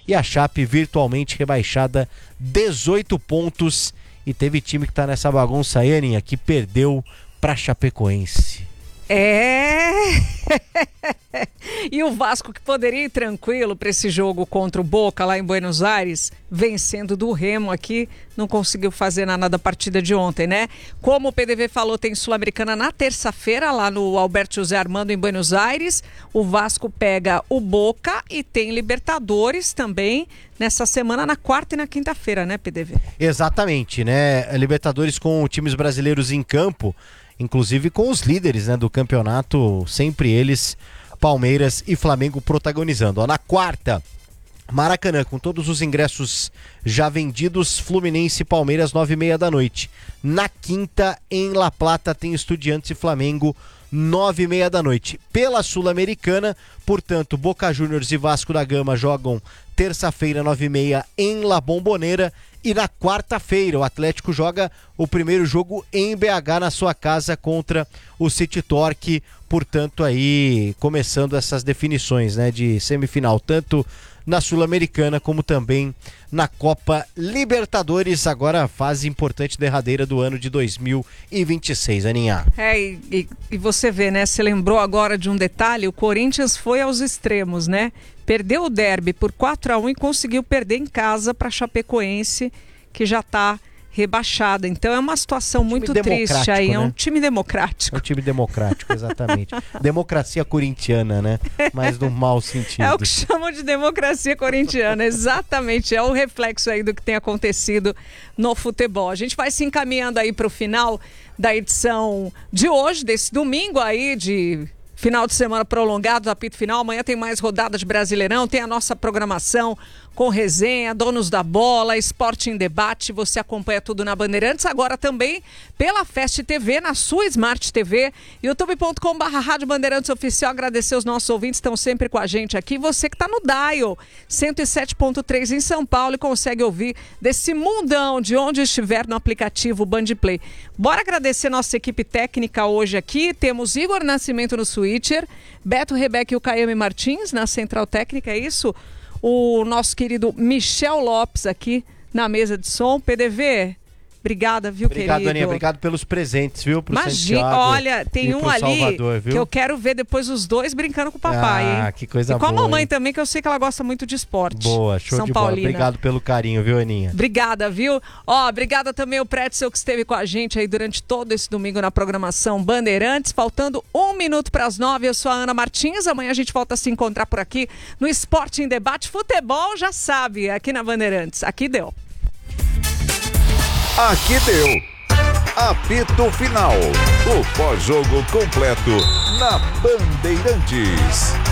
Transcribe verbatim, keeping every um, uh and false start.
e a Chape virtualmente rebaixada, dezoito pontos. E teve time que tá nessa bagunça aí, Aninha, que perdeu pra Chapecoense. É, e o Vasco, que poderia ir tranquilo para esse jogo contra o Boca lá em Buenos Aires, vencendo do Remo aqui, não conseguiu fazer nada da partida de ontem, né? Como o P D V falou, tem Sul-Americana na terça-feira lá no Alberto José Armando em Buenos Aires. O Vasco pega o Boca e tem Libertadores também nessa semana, na quarta e na quinta-feira, né, P D V? Exatamente, né? Libertadores com times brasileiros em campo, inclusive com os líderes, né, do campeonato, sempre eles, Palmeiras e Flamengo protagonizando. Ó, na quarta, Maracanã, com todos os ingressos já vendidos, Fluminense e Palmeiras, nove e meia da noite. Na quinta, em La Plata, tem Estudiantes e Flamengo, nove e meia da noite. Pela Sul-Americana, portanto, Boca Juniors e Vasco da Gama jogam terça-feira, nove e meia, em La Bombonera. E na quarta-feira, o Atlético joga o primeiro jogo em B H, na sua casa, contra o City Torque. Portanto, aí, começando essas definições, né, de semifinal, tanto na Sul-Americana como também na Copa Libertadores, agora a fase importante derradeira do ano de dois mil e vinte e seis, Aninha. É, e, e, e você vê, né, você lembrou agora de um detalhe, o Corinthians foi aos extremos, né? Perdeu o derby por quatro a um e conseguiu perder em casa para Chapecoense, que já está rebaixada. Então é uma situação muito triste aí, né? É um time democrático. É um time democrático, exatamente. Democracia corintiana, né? Mas no mau sentido. É o que chamam de democracia corintiana, exatamente. É o reflexo aí do que tem acontecido no futebol. A gente vai se encaminhando aí para o final da edição de hoje, desse domingo aí de final de semana prolongado do apito final. Amanhã tem mais rodada de Brasileirão, tem a nossa programação com resenha, donos da bola, esporte em debate. Você acompanha tudo na Bandeirantes, agora também pela Fast T V, na sua Smart T V, youtube ponto com barra Rádio Bandeirantes Oficial. Agradecer os nossos ouvintes que estão sempre com a gente aqui. Você que está no Dial cento e sete ponto três em São Paulo e consegue ouvir desse mundão de onde estiver no aplicativo Bandplay. Bora agradecer nossa equipe técnica hoje aqui. Temos Igor Nascimento no Switcher, Beto Rebeca e o Caiame Martins na Central Técnica, é isso? O nosso querido Michel Lopes aqui na mesa de som. P D V, obrigada, viu, obrigado, querido? Aninha, obrigado pelos presentes, viu? Pro Imagina, Santiago, olha, tem um ali Salvador, que eu quero ver depois os dois brincando com o papai, ah, hein? que coisa boa. E com boa, a mamãe hein? também, que eu sei que ela gosta muito de esporte. Boa, show São de Paulina. bola. Obrigado pelo carinho, viu, Aninha? Obrigada, viu? Ó, obrigada também ao Pretzel que esteve com a gente aí durante todo esse domingo na programação Bandeirantes. Faltando um minuto para as nove, eu sou a Ana Martins. Amanhã a gente volta a se encontrar por aqui no Esporte em Debate. Futebol, já sabe, aqui na Bandeirantes. Aqui deu. Aqui deu. Apito Final. O pós-jogo completo na Bandeirantes.